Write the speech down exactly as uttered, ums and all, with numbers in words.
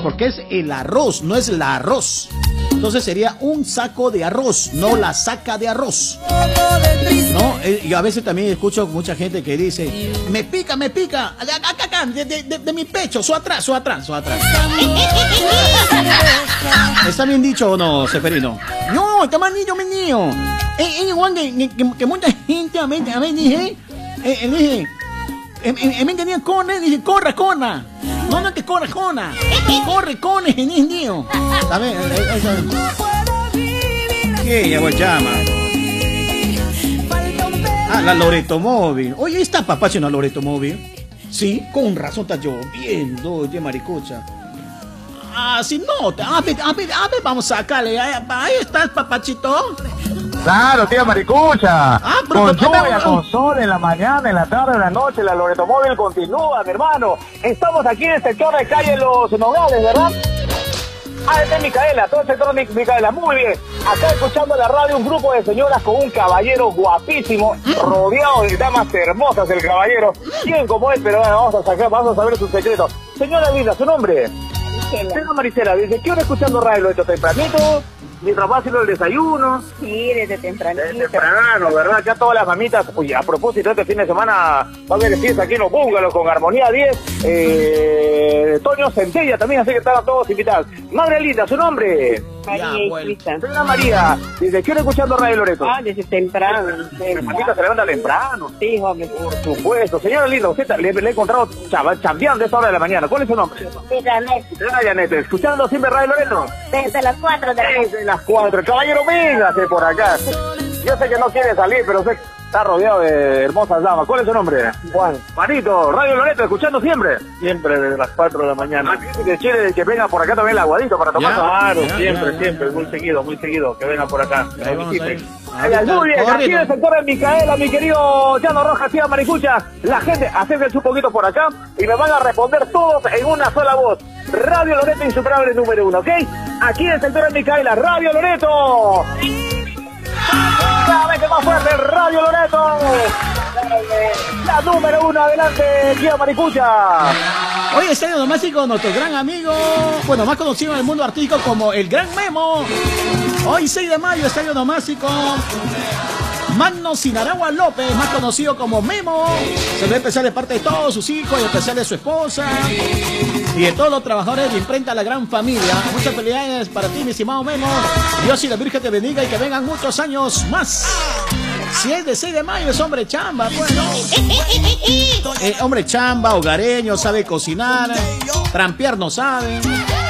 porque es el arroz, no es la arroz. Entonces sería un saco de arroz, no la saca de arroz. No, eh, yo a veces también escucho mucha gente que dice, me pica, me pica, acá, acá, de, de, de, de mi pecho, su atrás, su atrás, su atrás. ¿Está bien dicho o no, Seferino? No, está mal niño, mi niño. Es igual que, que, que mucha gente a mí, a mí dije, eh, eh, dije, en mí tenía corre, dije, corra, corra. No, no que corra, corra. Corre, corre, niño. A ver, esa. ¿Qué? Ya voy llama. Ah, la Loreto Móvil. Oye, ¿está papacho una Loreto Móvil? Sí, con razón está lloviendo, oye, maricucha. Ah, si no, a ver, a ver, a ver, vamos a sacarle. Ahí, ahí está el papachito. Claro, tía Maricucha. Ah, con lluvia, con sol en la mañana, en la tarde, en la noche, la Loreto Móvil continúa, mi hermano. Estamos aquí en el sector de calle Los Nogales, ¿verdad? Ah, este es Micaela, todo el sector de Micaela. Muy bien. Acá escuchando la radio un grupo de señoras con un caballero guapísimo, rodeado de damas hermosas, el caballero. ¿Quién como él? Pero bueno, vamos a sacar, vamos a saber sus secretos. Señora linda, ¿su nombre? Señora Maricela, ¿desde qué hora escuchando radio? ¿Lo he hecho tempranito? Mientras va haciendo el desayuno. Sí, desde tempranito. Desde temprano, ¿verdad? Ya todas las mamitas. Oye, a propósito, este fin de semana va a haber fiesta aquí en Los Búngalos con Armonía diez. Eh, Toño Centella también, así que están todos invitados. Madre linda, ¿su nombre? María y Cristian. Señora María, ¿desde qué hora escuchando Radio Loreto? Ah, desde temprano. La mamita se levanta temprano. Sí, joven. Por supuesto. Señora linda, usted le, le he encontrado chambeando a esta hora de la mañana. ¿Cuál es su nombre? Sí, Janet. Señora Janet, ¿escuchando siempre Radio Loreto? Desde las cuatro de la noche. Desde las cuatro. Caballero, véngase por acá. Yo sé que no quiere salir, pero usted está rodeado de hermosas damas. ¿Cuál es su nombre? Juan. Juanito, Radio Loreto, ¿escuchando siempre? Siempre, desde las cuatro de la mañana. Ah, que quiere que venga por acá también el aguadito para tomar. Claro, ya, siempre, ya, siempre, ya, muy seguido, muy seguido, que venga por acá. Ahí vamos a muy bien, aquí en el sector de Micaela, mi querido Llano Rojas, tía Maricucha. La gente, acérquense un poquito por acá y me van a responder todos en una sola voz. Radio Loreto insuperable número uno, ¿ok? Aquí en el sector de Micaela, Radio Loreto. Cada vez que más fuerte, Radio Loreto. La número uno, adelante, tía Maricucha. Hoy Estadio Domásico, nuestro gran amigo, bueno, más conocido en el mundo artístico como el Gran Memo. Hoy seis de mayo, Estadio Domásico. Magno Sinaragua López, más conocido como Memo. Se ve especial de parte de todos sus hijos, y especial de su esposa y de todos los trabajadores de imprenta La Gran Familia. Muchas felicidades para ti, mi estimado Memo. Dios y la Virgen te bendiga y que vengan muchos años más. Si es de seis de mayo, es hombre chamba, bueno. Eh, hombre chamba, hogareño, sabe cocinar, trampear no sabe.